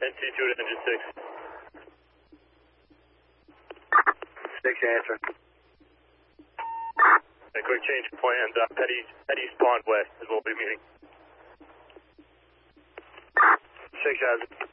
NC2 to engine 6. 6 answer. A quick change of plans. Head east Pond West is what we'll be meeting. 6 has it.